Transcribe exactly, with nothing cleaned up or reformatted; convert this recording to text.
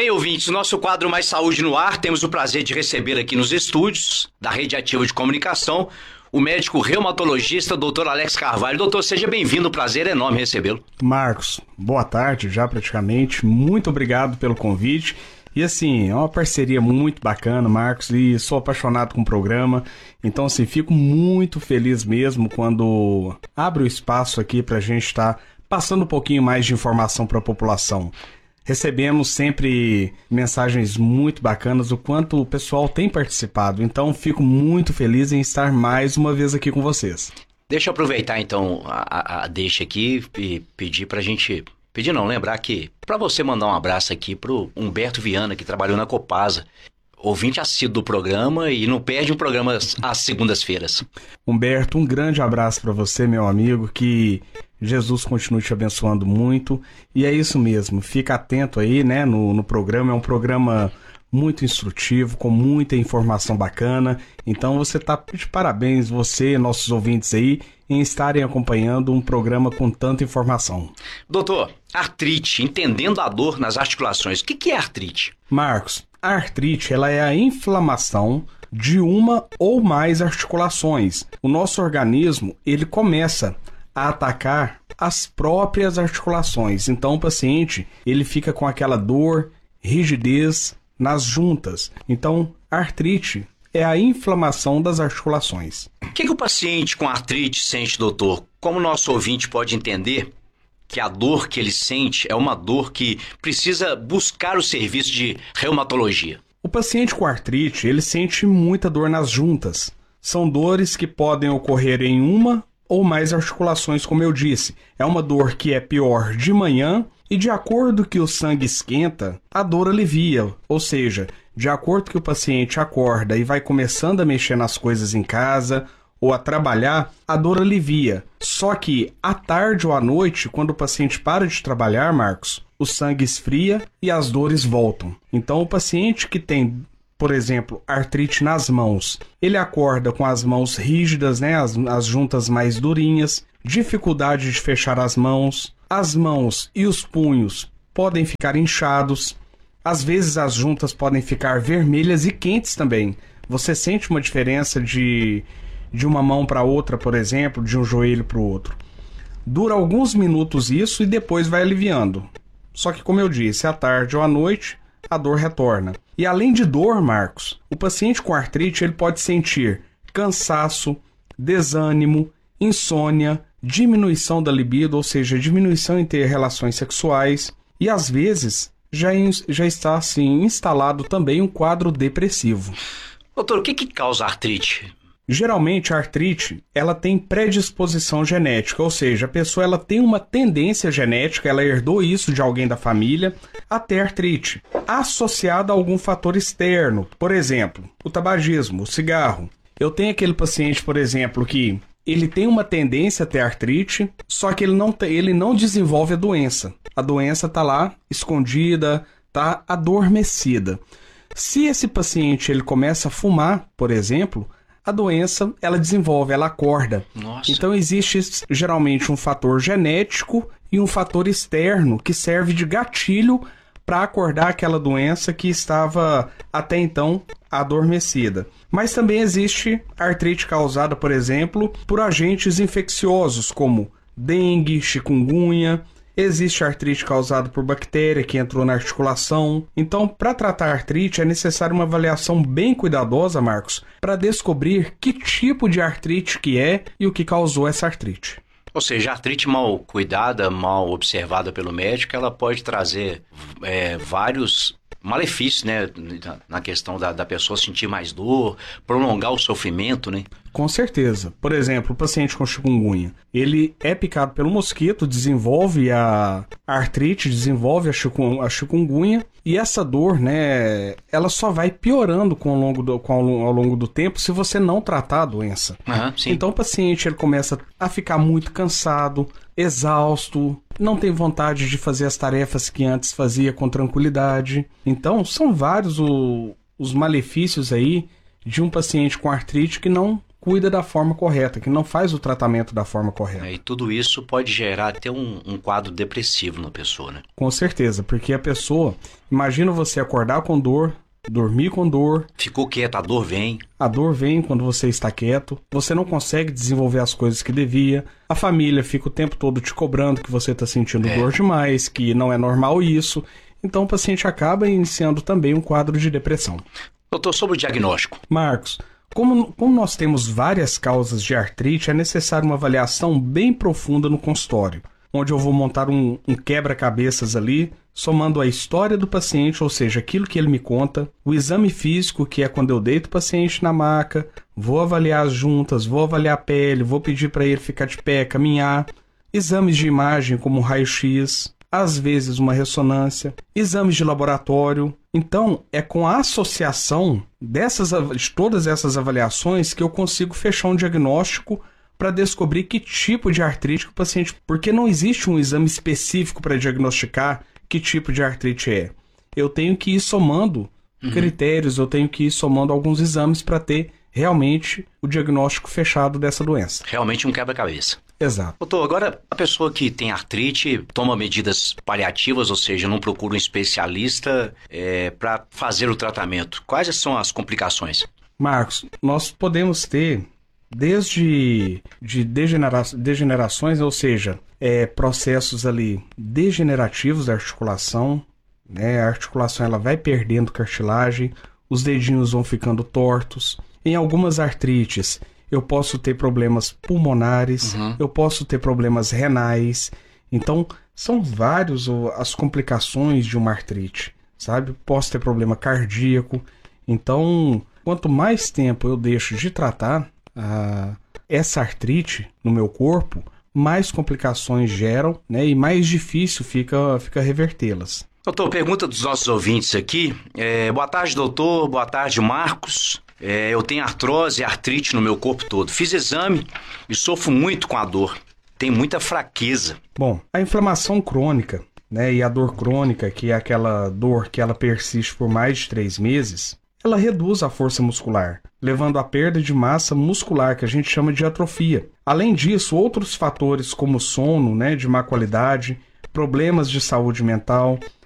Bem, ouvintes, nosso quadro Mais Saúde no Ar, temos o prazer de receber aqui nos estúdios da Rede Ativa de Comunicação o médico reumatologista doutor Alex Carvalho. Doutor, seja bem-vindo, prazer enorme recebê-lo. Marcos, boa tarde já praticamente, muito obrigado pelo convite. E assim, é uma parceria muito bacana, Marcos, e sou apaixonado com o programa. Então assim, fico muito feliz mesmo quando abre o espaço aqui para a gente estar tá passando um pouquinho mais de informação para a população. Recebemos sempre mensagens muito bacanas, o quanto o pessoal tem participado. Então, fico muito feliz em estar mais uma vez aqui com vocês. Deixa eu aproveitar, então, a, a deixa aqui e pedir pra gente... Pedir não, lembrar que... Pra você mandar um abraço aqui pro Humberto Viana, que trabalhou na Copasa. Ouvinte assíduo do programa e não perde um programa às segundas-feiras. Humberto, um grande abraço para você, meu amigo, que Jesus continue te abençoando muito. E é isso mesmo, fica atento aí, né, no, no programa. É um programa muito instrutivo, com muita informação bacana. Então você tá de parabéns, você, nossos ouvintes aí, em estarem acompanhando um programa com tanta informação. Doutor, artrite, entendendo a dor nas articulações. O que, que é artrite? Marcos, a artrite, ela é a inflamação de uma ou mais articulações. O nosso organismo, ele começa a atacar as próprias articulações. Então, o paciente, ele fica com aquela dor, rigidez nas juntas. Então, a artrite é a inflamação das articulações. O que, que o paciente com artrite sente, doutor? Como o nosso ouvinte pode entender que a dor que ele sente é uma dor que precisa buscar o serviço de reumatologia? O paciente com artrite, ele sente muita dor nas juntas. São dores que podem ocorrer em uma ou mais articulações, como eu disse. É uma dor que é pior de manhã e de acordo que o sangue esquenta, a dor alivia. Ou seja, de acordo que o paciente acorda e vai começando a mexer nas coisas em casa ou a trabalhar, a dor alivia. Só que à tarde ou à noite, quando o paciente para de trabalhar, Marcos, o sangue esfria e as dores voltam. Então o paciente que tem, por exemplo, artrite nas mãos, ele acorda com as mãos rígidas, né, as, as juntas mais durinhas, dificuldade de fechar as mãos, as mãos e os punhos podem ficar inchados, às vezes as juntas podem ficar vermelhas e quentes também. Você sente uma diferença de, de uma mão para outra, por exemplo, de um joelho para o outro. Dura alguns minutos isso e depois vai aliviando. Só que, como eu disse, à tarde ou à noite, a dor retorna. E além de dor, Marcos, o paciente com artrite ele pode sentir cansaço, desânimo, insônia, diminuição da libido, ou seja, diminuição em ter relações sexuais, e às vezes já, já está assim instalado também um quadro depressivo. Doutor, o que, que causa artrite? Geralmente a artrite, ela tem predisposição genética, ou seja, a pessoa ela tem uma tendência genética, ela herdou isso de alguém da família, a ter artrite, associada a algum fator externo, por exemplo, o tabagismo, o cigarro. Eu tenho aquele paciente, por exemplo, que ele tem uma tendência a ter artrite, só que ele não, ele não desenvolve a doença. A doença está lá, escondida, está adormecida. Se esse paciente ele começa a fumar, por exemplo, a doença, ela desenvolve, ela acorda. Nossa. Então existe geralmente um fator genético e um fator externo que serve de gatilho para acordar aquela doença que estava até então adormecida. Mas também existe artrite causada, por exemplo, por agentes infecciosos como dengue, chikungunya. Existe artrite causada por bactéria que entrou na articulação. Então, para tratar a artrite, é necessária uma avaliação bem cuidadosa, Marcos, para descobrir que tipo de artrite que é e o que causou essa artrite. Ou seja, a artrite mal cuidada, mal observada pelo médico, ela pode trazer é, vários malefícios, né? Na questão da, da pessoa sentir mais dor, prolongar o sofrimento, né? Com certeza. Por exemplo, o paciente com chikungunya, ele é picado pelo mosquito, desenvolve a artrite, desenvolve a, chikun, a chikungunya, e essa dor, né, ela só vai piorando com ao, longo do, com ao, ao longo do tempo se você não tratar a doença. Uhum, sim. Então o paciente ele começa a ficar muito cansado, exausto, não tem vontade de fazer as tarefas que antes fazia com tranquilidade. Então são vários o, os malefícios aí de um paciente com artrite que não cuida da forma correta, que não faz o tratamento da forma correta. É, e tudo isso pode gerar até um, um quadro depressivo na pessoa, né? Com certeza, porque a pessoa, imagina você acordar com dor, dormir com dor. Ficou quieto, a dor vem. A dor vem quando você está quieto, você não consegue desenvolver as coisas que devia, a família fica o tempo todo te cobrando que você está sentindo é. dor demais, que não é normal isso, então o paciente acaba iniciando também um quadro de depressão. Doutor, sobre o diagnóstico. Marcos, como, como nós temos várias causas de artrite, é necessário uma avaliação bem profunda no consultório, onde eu vou montar um, um quebra-cabeças ali, somando a história do paciente, ou seja, aquilo que ele me conta, o exame físico, que é quando eu deito o paciente na maca, vou avaliar as juntas, vou avaliar a pele, vou pedir para ele ficar de pé, caminhar, exames de imagem como raio-x, às vezes uma ressonância, exames de laboratório. Então, é com a associação dessas, de todas essas avaliações que eu consigo fechar um diagnóstico para descobrir que tipo de artrite que o paciente... Porque não existe um exame específico para diagnosticar que tipo de artrite é. Eu tenho que ir somando uhum. critérios, eu tenho que ir somando alguns exames para ter realmente o diagnóstico fechado dessa doença. Realmente um quebra-cabeça. Exato. Doutor, agora a pessoa que tem artrite toma medidas paliativas, ou seja, não procura um especialista é, para fazer o tratamento. Quais são as complicações? Marcos, nós podemos ter desde de degenera degenerações, ou seja, é, processos ali degenerativos da articulação, né? A articulação ela vai perdendo cartilagem, os dedinhos vão ficando tortos. Em algumas artrites, eu posso ter problemas pulmonares, uhum. eu posso ter problemas renais. Então, são vários as complicações de uma artrite, sabe? Posso ter problema cardíaco. Então, quanto mais tempo eu deixo de tratar a, essa artrite no meu corpo, mais complicações geram, né? E mais difícil fica, fica revertê-las. Doutor, pergunta dos nossos ouvintes aqui. É, boa tarde, doutor. Boa tarde, Marcos. É, eu tenho artrose e artrite no meu corpo todo. Fiz exame e sofro muito com a dor. Tenho muita fraqueza. Bom, a inflamação crônica, né, e a dor crônica, que é aquela dor que ela persiste por mais de três meses, ela reduz a força muscular, levando à perda de massa muscular, que a gente chama de atrofia. Além disso, outros fatores como sono, né, de má qualidade, problemas de saúde mental,